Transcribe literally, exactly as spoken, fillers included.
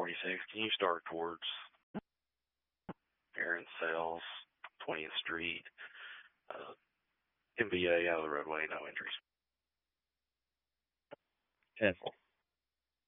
forty-six. Can you start towards Aaron Sales, twentieth Street, uh, M B A out of the roadway, no injuries. ten four.